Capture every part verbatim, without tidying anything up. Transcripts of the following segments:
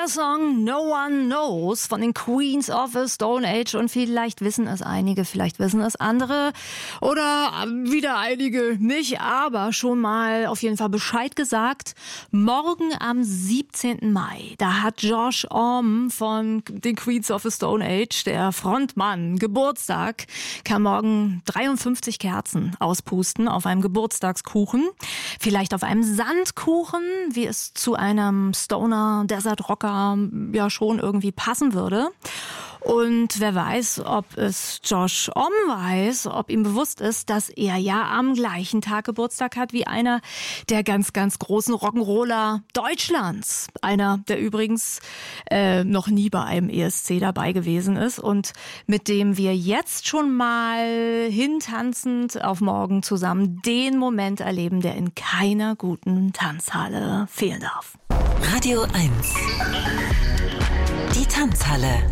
Der Song No One Knows von den Queens of the Stone Age, und vielleicht wissen es einige, vielleicht wissen es andere oder wieder einige nicht, aber schon mal auf jeden Fall Bescheid gesagt. Morgen am siebzehnten Mai, da hat Josh Homme von den Queens of the Stone Age, der Frontmann, Geburtstag, kann morgen dreiundfünfzig Kerzen auspusten auf einem Geburtstagskuchen, vielleicht auf einem Sandkuchen, wie es zu einem Stoner Desert Rocker ja schon irgendwie passen würde. Und wer weiß, ob es Josh Homme weiß, ob ihm bewusst ist, dass er ja am gleichen Tag Geburtstag hat wie einer der ganz, ganz großen Rock'n'Roller Deutschlands. Einer, der übrigens äh, noch nie bei einem E S C dabei gewesen ist und mit dem wir jetzt schon mal hintanzend auf morgen zusammen den Moment erleben, der in keiner guten Tanzhalle fehlen darf. Radio eins. Die Tanzhalle.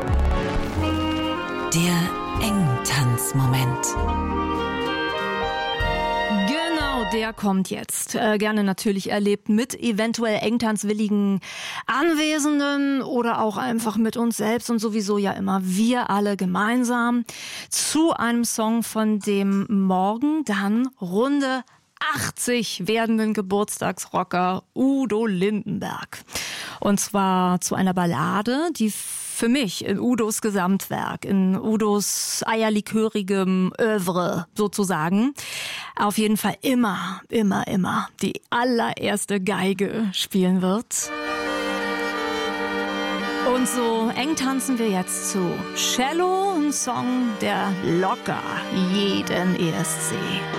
Der Engtanzmoment. Genau, der kommt jetzt. Äh, gerne natürlich erlebt mit eventuell engtanzwilligen Anwesenden oder auch einfach mit uns selbst und sowieso ja immer wir alle gemeinsam zu einem Song von dem morgen dann Runde achtzig werdenden Geburtstagsrocker Udo Lindenberg. Und zwar zu einer Ballade, die für mich in Udos Gesamtwerk, in Udos eierlikörigem Œuvre sozusagen, auf jeden Fall immer, immer, immer die allererste Geige spielen wird. Und so eng tanzen wir jetzt zu Cello, ein Song, der locker jeden E S C